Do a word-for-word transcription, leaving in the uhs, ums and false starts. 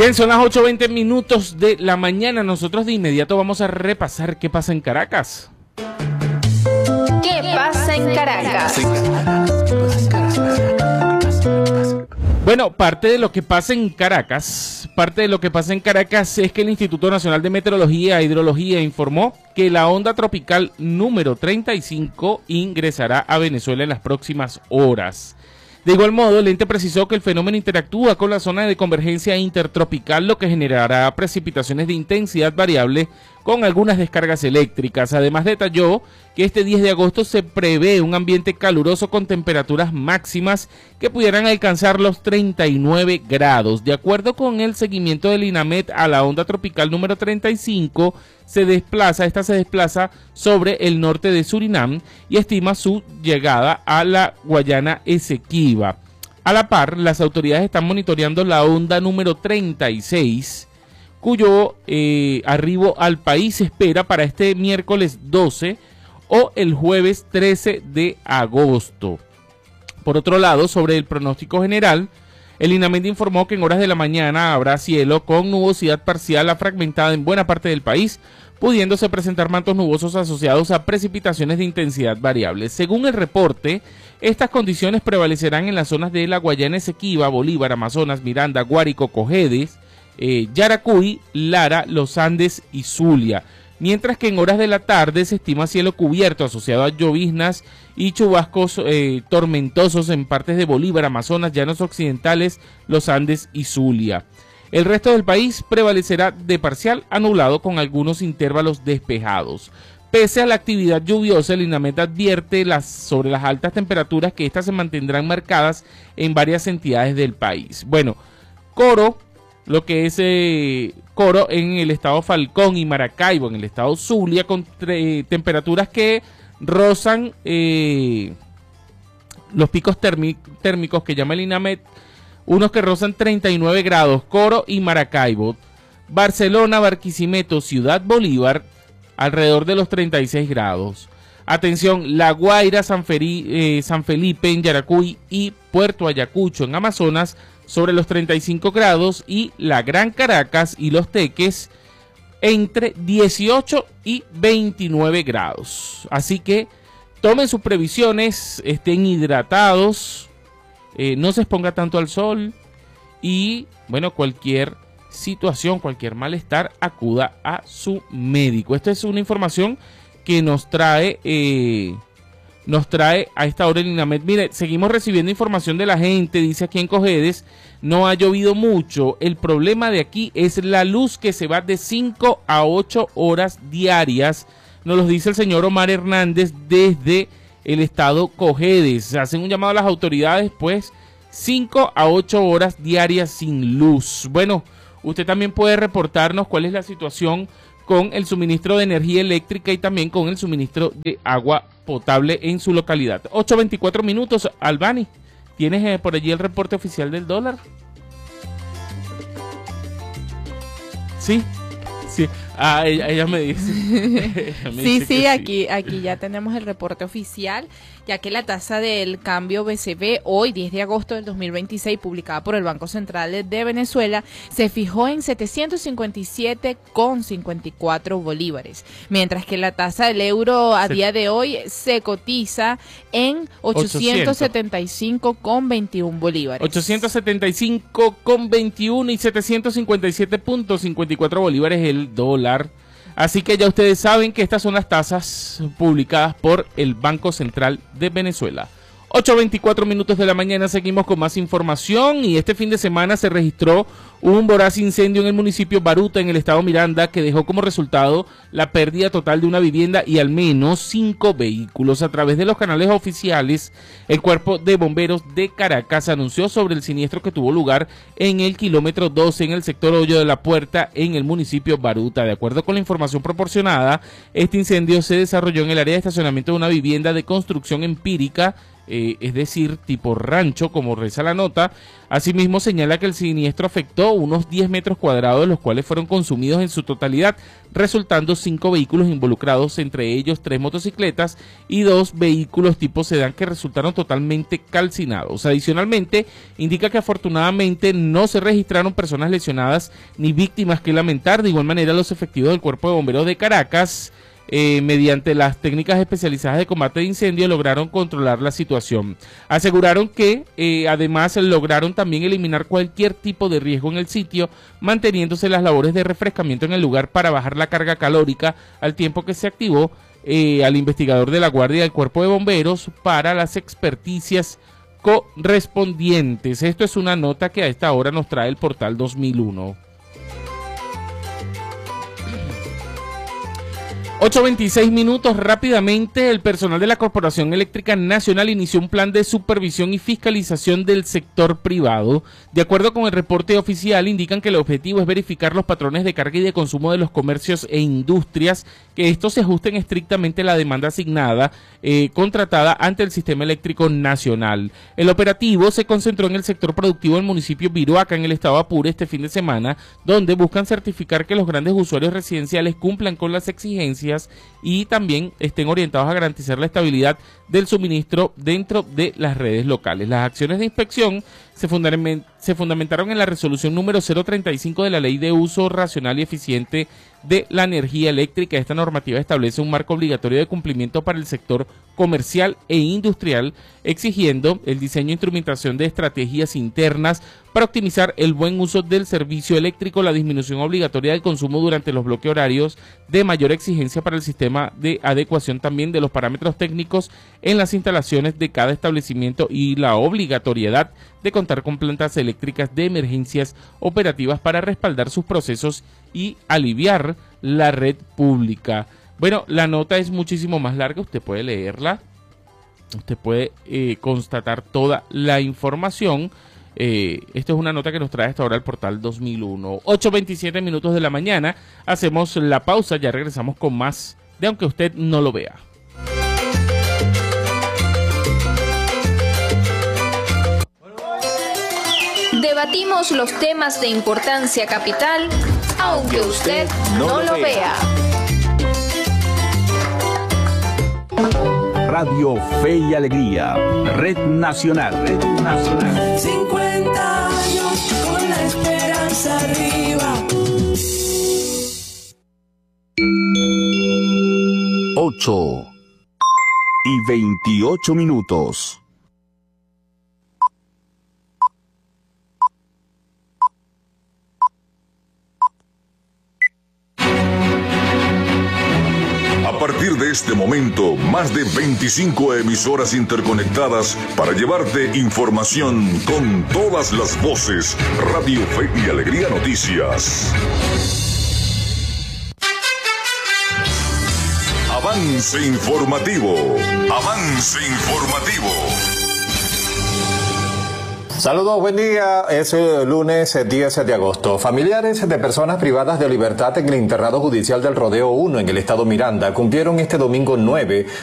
Bien, son las ocho veinte minutos de la mañana. Nosotros de inmediato vamos a repasar qué pasa en Caracas. ¿Qué pasa en Caracas? Bueno, parte de lo que pasa en Caracas, parte de lo que pasa en Caracas es que el Instituto Nacional de Meteorología e Hidrología informó que la onda tropical número treinta y cinco ingresará a Venezuela en las próximas horas. De igual modo, el ente precisó que el fenómeno interactúa con la zona de convergencia intertropical, lo que generará precipitaciones de intensidad variable con algunas descargas eléctricas. Además, detalló que este diez de agosto se prevé un ambiente caluroso con temperaturas máximas que pudieran alcanzar los treinta y nueve grados. De acuerdo con el seguimiento del INAMET a la onda tropical número treinta y cinco, se desplaza, esta se desplaza sobre el norte de Surinam y estima su llegada a la Guayana Esequiba. A la par, las autoridades están monitoreando la onda número treinta y seis, cuyo eh, arribo al país se espera para este miércoles doce o el jueves trece de agosto. Por otro lado, sobre el pronóstico general, el INAMET informó que en horas de la mañana habrá cielo con nubosidad parcial a fragmentada en buena parte del país, pudiéndose presentar mantos nubosos asociados a precipitaciones de intensidad variable. Según el reporte, estas condiciones prevalecerán en las zonas de la Guayana Esequiba, Bolívar, Amazonas, Miranda, Guárico, Cojedes, eh, Yaracuy, Lara, Los Andes y Zulia. Mientras que en horas de la tarde se estima cielo cubierto asociado a lloviznas y chubascos eh, tormentosos en partes de Bolívar, Amazonas, Llanos Occidentales, Los Andes y Zulia. El resto del país prevalecerá de parcial a nublado con algunos intervalos despejados. Pese a la actividad lluviosa, el INAMET advierte las, sobre las altas temperaturas que estas se mantendrán marcadas en varias entidades del país. Bueno, Coro, lo que es eh, Coro en el estado Falcón y Maracaibo en el estado Zulia, con eh, temperaturas que rozan eh, los picos térmicos que llama el INAMET, unos que rozan treinta y nueve grados, Coro y Maracaibo. Barcelona, Barquisimeto, Ciudad Bolívar, alrededor de los treinta y seis grados. Atención, La Guaira, San, Feri, eh, San Felipe en Yaracuy y Puerto Ayacucho en Amazonas sobre los treinta y cinco grados, y la Gran Caracas y Los Teques entre dieciocho y veintinueve grados. Así que tomen sus previsiones, estén hidratados, eh, no se exponga tanto al sol y, bueno, cualquier situación, cualquier malestar, acuda a su médico. Esta es una información que nos trae eh, nos trae a esta hora el INAMET. Mire, seguimos recibiendo información de la gente, dice aquí en Cojedes, no ha llovido mucho, el problema de aquí es la luz que se va de cinco a ocho horas diarias, nos lo dice el señor Omar Hernández desde el estado Cojedes. Hacen un llamado a las autoridades, pues cinco a ocho horas diarias sin luz. Bueno, usted también puede reportarnos cuál es la situación con el suministro de energía eléctrica y también con el suministro de agua potable en su localidad. ocho veinticuatro minutos, Albani, ¿tienes eh, por allí el reporte oficial del dólar? Sí, sí. Ah, ella, ella me dice. ella me sí, dice sí, sí, aquí, aquí ya tenemos el reporte oficial, ya que la tasa del cambio B C B hoy, diez de agosto del dos mil veintiséis, publicada por el Banco Central de Venezuela, se fijó en setecientos cincuenta y siete con cincuenta y cuatro bolívares, mientras que la tasa del euro a día de hoy se cotiza en ochocientos setenta y cinco con veintiún bolívares. ochocientos setenta y cinco con veintiuno y setecientos cincuenta y siete con cincuenta y cuatro bolívares el dólar. Así que ya ustedes saben que estas son las tasas publicadas por el Banco Central de Venezuela. ocho veinticuatro minutos de la mañana, seguimos con más información y este fin de semana se registró un voraz incendio en el municipio Baruta, en el estado Miranda, que dejó como resultado la pérdida total de una vivienda y al menos cinco vehículos. A través de los canales oficiales, el Cuerpo de Bomberos de Caracas anunció sobre el siniestro que tuvo lugar en el kilómetro doce, en el sector Hoyo de la Puerta, en el municipio Baruta. De acuerdo con la información proporcionada, este incendio se desarrolló en el área de estacionamiento de una vivienda de construcción empírica eh, es decir, tipo rancho, como reza la nota. Asimismo, señala que el siniestro afectó unos diez metros cuadrados, los cuales fueron consumidos en su totalidad, resultando cinco vehículos involucrados, entre ellos tres motocicletas y dos vehículos tipo sedán que resultaron totalmente calcinados. Adicionalmente, indica que afortunadamente no se registraron personas lesionadas ni víctimas que lamentar. De igual manera, los efectivos del Cuerpo de Bomberos de Caracas, Eh, mediante las técnicas especializadas de combate de incendios, lograron controlar la situación. Aseguraron que eh, además lograron también eliminar cualquier tipo de riesgo en el sitio, manteniéndose las labores de refrescamiento en el lugar para bajar la carga calórica, al tiempo que se activó eh, al investigador de la Guardia del Cuerpo de Bomberos para las experticias correspondientes. Esto es una nota que a esta hora nos trae el portal dos mil uno. ocho veintiséis minutos. Rápidamente, el personal de la Corporación Eléctrica Nacional inició un plan de supervisión y fiscalización del sector privado. De acuerdo con el reporte oficial, indican que el objetivo es verificar los patrones de carga y de consumo de los comercios e industrias, que estos se ajusten estrictamente a la demanda asignada, eh, contratada ante el Sistema Eléctrico Nacional. El operativo se concentró en el sector productivo del municipio Viruaca, en el estado Apure, este fin de semana, donde buscan certificar que los grandes usuarios residenciales cumplan con las exigencias y también estén orientados a garantizar la estabilidad del suministro dentro de las redes locales. Las acciones de inspección se, fundament se fundamentaron en la resolución número cero treinta y cinco de la Ley de Uso Racional y Eficiente de la Energía Eléctrica. Esta normativa establece un marco obligatorio de cumplimiento para el sector comercial e industrial, exigiendo el diseño e instrumentación de estrategias internas para optimizar el buen uso del servicio eléctrico, la disminución obligatoria del consumo durante los bloques horarios de mayor exigencia para el sistema, de adecuación también de los parámetros técnicos en las instalaciones de cada establecimiento y la obligatoriedad de contar con plantas eléctricas de emergencias operativas para respaldar sus procesos y aliviar la red pública. Bueno, la nota es muchísimo más larga, usted puede leerla, usted puede eh, constatar toda la información. Eh, esto es una nota que nos trae hasta ahora el portal dos mil uno. ocho veintisiete minutos de la mañana, hacemos la pausa, ya regresamos con más de Aunque Usted No Lo Vea. Debatimos los temas de importancia capital, aunque usted no lo vea. Radio Fe y Alegría, Red Nacional, Red Nacional. cincuenta años con la esperanza arriba. ocho y veintiocho minutos. A partir de este momento, más de veinticinco emisoras interconectadas para llevarte información con todas las voces. Radio Fe y Alegría Noticias. Avance informativo. Avance informativo. Saludos, buen día. Es el lunes diez de agosto. Familiares de personas privadas de libertad en el internado judicial del Rodeo uno en el estado Miranda cumplieron este domingo nueve